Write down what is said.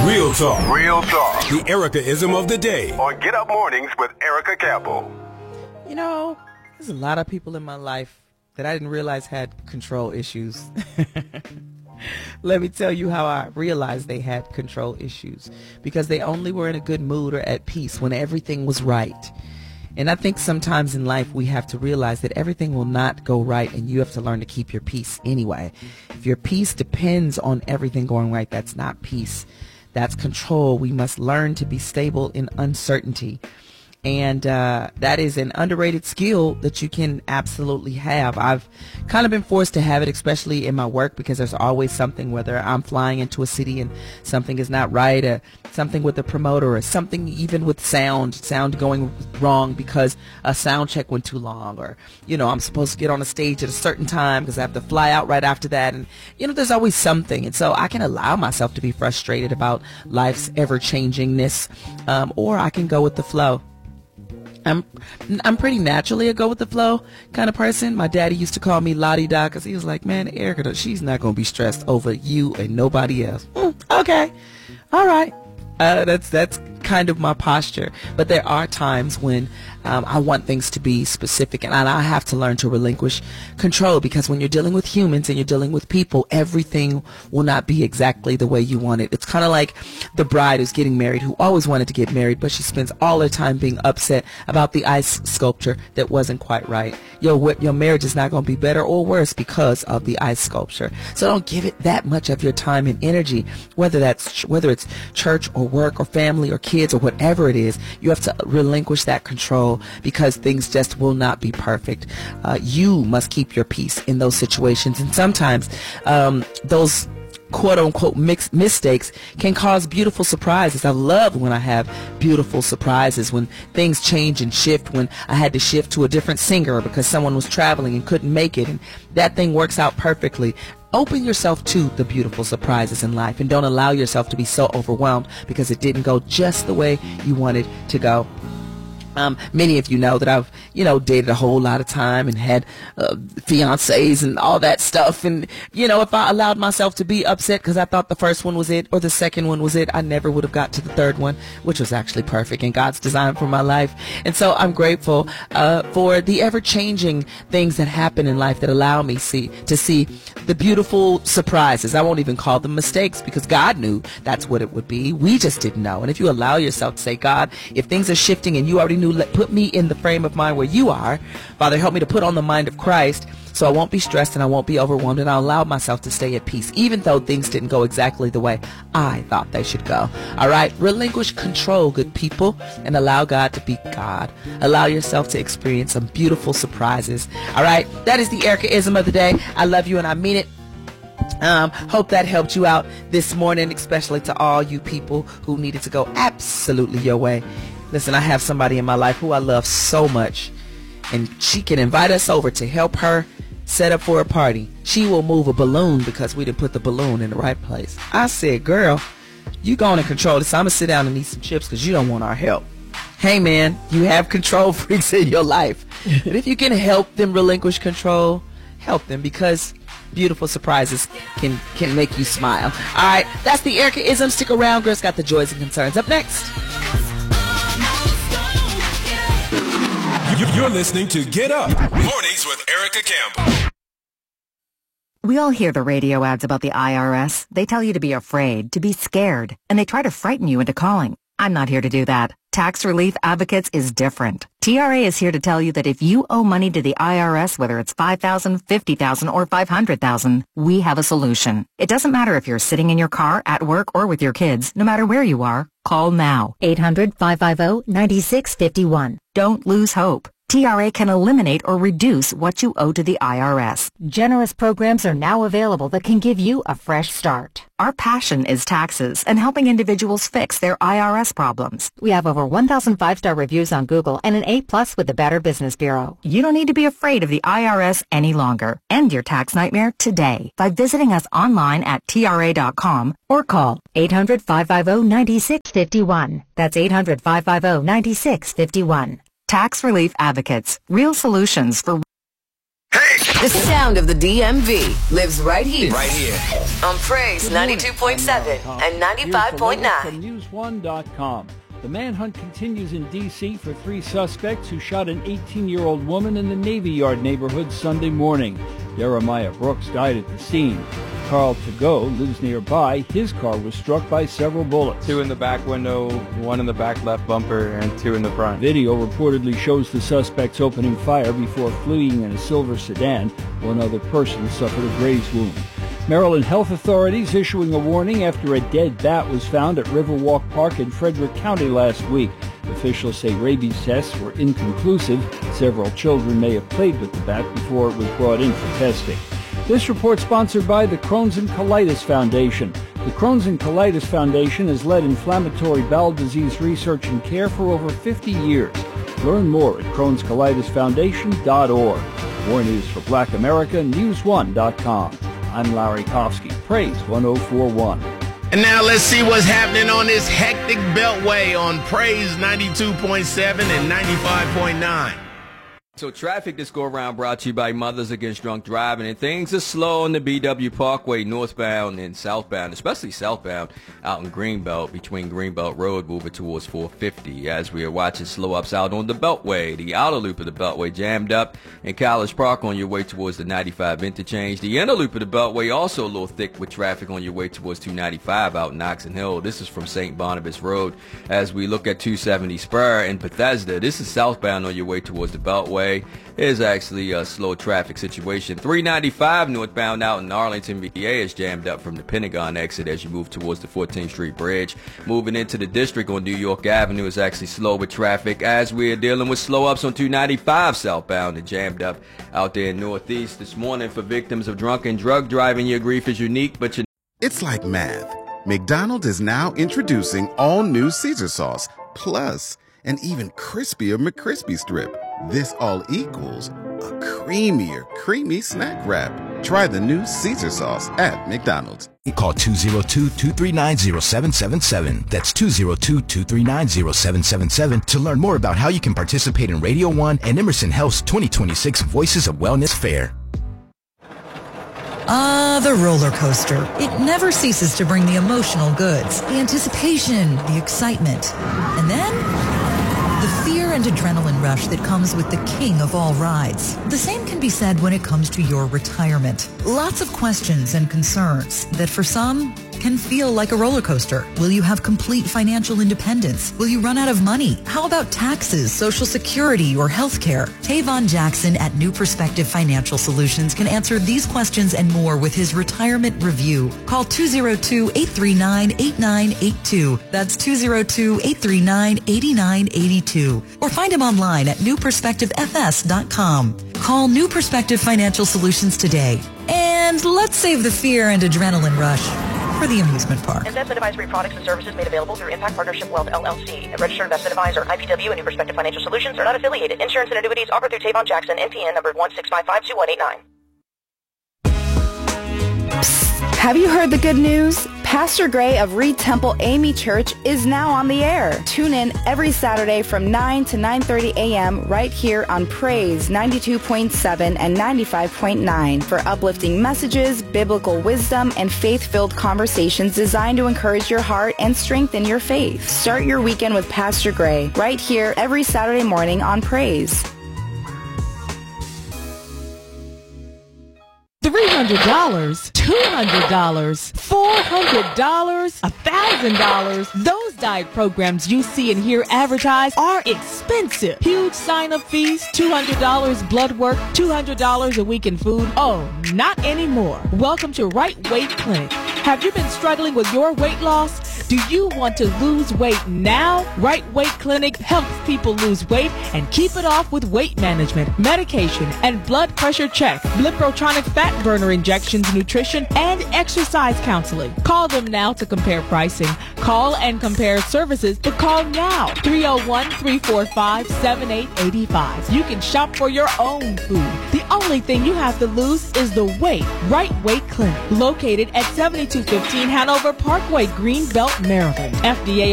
Real talk. Real talk. The Erica-ism of the day. On Get Up Mornings with Erica Campbell. You know, there's a lot of people in my life that I didn't realize had control issues. Let me tell you how I realized they had control issues. Because they only were in a good mood or at peace when everything was right. And I think sometimes in life we have to realize that everything will not go right, and you have to learn to keep your peace anyway. If your peace depends on everything going right, that's not peace. That's control. We must learn to be stable in uncertainty. And that is an underrated skill that you can absolutely have. I've kind of been forced to have it, especially in my work, because there's always something, whether I'm flying into a city and something is not right, or something with the promoter, or something even with sound going wrong because a sound check went too long, or, you know, I'm supposed to get on a stage at a certain time because I have to fly out right after that. And, you know, there's always something. And so I can allow myself to be frustrated about life's ever-changingness, or I can go with the flow. I'm pretty naturally a go with the flow kind of person. My daddy used to call me la-di-da because he was like, man, Erica, she's not going to be stressed over you and nobody else. Okay. All right. That's kind of my posture. But there are times when I want things to be specific, and I have to learn to relinquish control, because when you're dealing with humans and you're dealing with people, everything will not be exactly the way you want it. It's kind of like the bride who's getting married, who always wanted to get married, but she spends all her time being upset about the ice sculpture that wasn't quite right. Your marriage is not going to be better or worse because of the ice sculpture. So don't give it that much of your time and energy, whether it's church or work or family or kids or whatever it is. You have to relinquish that control, because things just will not be perfect. You must keep your peace in those situations, and sometimes those quote-unquote mistakes can cause beautiful surprises. I love when I have beautiful surprises, when things change and shift, when I had to shift to a different singer because someone was traveling and couldn't make it, and that thing works out perfectly. Open yourself to the beautiful surprises in life, and don't allow yourself to be so overwhelmed because it didn't go just the way you wanted to go. Many of you know that I've, dated a whole lot of time and had fiancés and all that stuff. And, if I allowed myself to be upset because I thought the first one was it or the second one was it, I never would have got to the third one, which was actually perfect in God's design for my life. And so I'm grateful for the ever-changing things that happen in life that allow me to see the beautiful surprises. I won't even call them mistakes, because God knew that's what it would be. We just didn't know. And if you allow yourself to say, God, if things are shifting and you already knew, put me in the frame of mind where you are. Father, help me to put on the mind of Christ, so I won't be stressed and I won't be overwhelmed, and I'll allow myself to stay at peace, even though things didn't go exactly the way I thought they should go. All right? Relinquish control, good people, and allow God to be God. Allow yourself to experience some beautiful surprises. All right? That is the Erica-ism of the day. I love you and I mean it. Hope that helped you out this morning, especially to all you people who needed to go absolutely your way. Listen, I have somebody in my life who I love so much, and she can invite us over to help her set up for a party. She will move a balloon because we didn't put the balloon in the right place. I said, girl, you go on and control this. I'm going to sit down and eat some chips because you don't want our help. Hey, man, you have control freaks in your life. But if you can help them relinquish control, help them, because beautiful surprises can make you smile. All right, that's the Erica-ism. Stick around. Girls got the joys and concerns. Up next. You're listening to Get Up Mornings with Erica Campbell. We all hear the radio ads about the IRS. They tell you to be afraid, to be scared, and they try to frighten you into calling. I'm not here to do that. Tax Relief Advocates is different. TRA is here to tell you that if you owe money to the IRS, whether it's $5,000, $50,000, or $500,000, we have a solution. It doesn't matter if you're sitting in your car, at work, or with your kids. No matter where you are, call now. 800-550-9651. Don't lose hope. TRA can eliminate or reduce what you owe to the IRS. Generous programs are now available that can give you a fresh start. Our passion is taxes and helping individuals fix their IRS problems. We have over 1,000 5-star reviews on Google and an A+ with the Better Business Bureau. You don't need to be afraid of the IRS any longer. End your tax nightmare today by visiting us online at TRA.com or call 800-550-9651. That's 800-550-9651. 9651. Tax Relief Advocates. Real solutions for The sound of the DMV lives right here. Right here. On Praise 92.7 and 95.9. From News1.com. The manhunt continues in D.C. for 3 suspects who shot an 18-year-old woman in the Navy Yard neighborhood Sunday morning. Jeremiah Brooks died at the scene. Carl Tago lives nearby. His car was struck by several bullets. 2 in the back window, 1 in the back left bumper, and 2 in the front. Video reportedly shows the suspects opening fire before fleeing in a silver sedan. 1 other person suffered a graze wound. Maryland health authorities issuing a warning after a dead bat was found at Riverwalk Park in Frederick County last week. Officials say rabies tests were inconclusive. Several children may have played with the bat before it was brought in for testing. This report sponsored by the Crohn's and Colitis Foundation. The Crohn's and Colitis Foundation has led inflammatory bowel disease research and care for over 50 years. Learn more at Crohn'sColitisFoundation.org. More news for Black America, News1.com. I'm Larry Kofsky, Praise 1041. And now let's see what's happening on this hectic beltway on Praise 92.7 and 95.9. So traffic this go-around brought to you by Mothers Against Drunk Driving, and things are slow on the BW Parkway northbound and southbound, especially southbound out in Greenbelt between Greenbelt Road moving towards 450 as we are watching slow-ups out on the Beltway. The outer loop of the Beltway jammed up in College Park on your way towards the 95 interchange. The inner loop of the Beltway also a little thick with traffic on your way towards 295 out in Oxon Hill. This is from St. Barnabas Road as we look at 270 Spur in Bethesda. This is southbound on your way towards the Beltway. Is actually a slow traffic situation. 395 northbound out in Arlington, VA is jammed up from the Pentagon exit as you move towards the 14th Street Bridge. Moving into the district on New York Avenue is actually slow with traffic as we're dealing with slow ups on 295 southbound and jammed up out there in Northeast this morning. For victims of drunk and drug driving, your grief is unique, but It's like math. McDonald's is now introducing all new Caesar sauce, plus an even crispier McCrispy strip. This all equals a creamier, creamy snack wrap. Try the new Caesar sauce at McDonald's. Call 202-239-0777. That's 202-239-0777 to learn more about how you can participate in Radio 1 and Emerson Health's 2026 Voices of Wellness Fair. The roller coaster. It never ceases to bring the emotional goods, the anticipation, the excitement, and then the fear and adrenaline rush that comes with the king of all rides. The same can be said when it comes to your retirement. Lots of questions and concerns that for some can feel like a roller coaster. Will you have complete financial independence? Will you run out of money? How about taxes, Social Security, or health care? Tavon Jackson at New Perspective Financial Solutions can answer these questions and more with his retirement review. Call 202-839-8982. That's 202-839-8982. Or find him online at newperspectivefs.com. Call New Perspective Financial Solutions today. And let's save the fear and adrenaline rush for the amusement park. Investment advisory products and services made available through Impact Partnership Wealth LLC. A registered investment advisor, IPW, and New Perspective Financial Solutions are not affiliated. Insurance and annuities offered through Tavon Jackson, NPN number 1655289. Have you heard the good news? Pastor Gray of Reed Temple AME Church is now on the air. Tune in every Saturday from 9 to 9:30 a.m. right here on Praise 92.7 and 95.9 for uplifting messages, biblical wisdom, and faith-filled conversations designed to encourage your heart and strengthen your faith. Start your weekend with Pastor Gray right here every Saturday morning on Praise. $300, $200, $400, $1,000. Those diet programs you see and hear advertised are expensive. Huge sign-up fees, $200 blood work, $200 a week in food. Oh, not anymore. Welcome to Right Weight Clinic. Have you been struggling with your weight loss? Do you want to lose weight now? Right Weight Clinic helps people lose weight and keep it off with weight management, medication, and blood pressure check, Bliprotronic fat burner injections, nutrition, and exercise counseling. Call them now to compare pricing. Call and compare services, but call now. 301-345-7885. You can shop for your own food. The only thing you have to lose is the weight. Right Weight Clinic, located at 7215 Hanover Parkway, Greenbelt, Maryland. FDA